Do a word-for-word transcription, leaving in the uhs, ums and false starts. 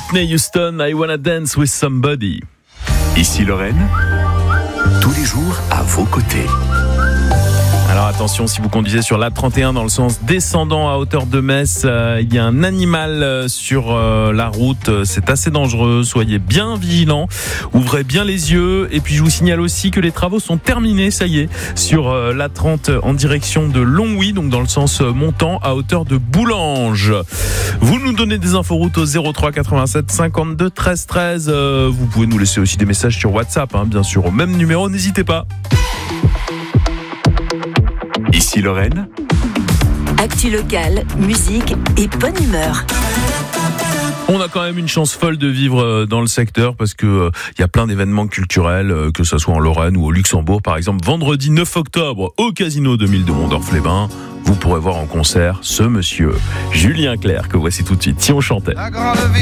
Whitney Houston, I Wanna Dance with Somebody. Ici Lorraine, tous les jours à vos côtés. Alors attention, si vous conduisez sur l'A trente et un dans le sens descendant à hauteur de Metz, euh, il y a un animal euh, sur euh, la route, c'est assez dangereux, soyez bien vigilants, ouvrez bien les yeux, et puis je vous signale aussi que les travaux sont terminés, ça y est, sur euh, l'A trente en direction de Longwy, donc dans le sens montant à hauteur de Boulange. Vous nous donnez des inforoutes au zéro trois quatre-vingt-sept cinquante-deux treize treize, euh, vous pouvez nous laisser aussi des messages sur WhatsApp, hein, bien sûr, au même numéro, n'hésitez pas. Ici Lorraine, actu locale, musique et bonne humeur. On a quand même une chance folle de vivre dans le secteur parce que euh, y a plein d'événements culturels, euh, que ce soit en Lorraine ou au Luxembourg. Par exemple, vendredi neuf octobre, au Casino deux mille de Mondorf-les-Bains, vous pourrez voir en concert ce monsieur, Julien Clerc, que voici tout de suite. Si on chantait.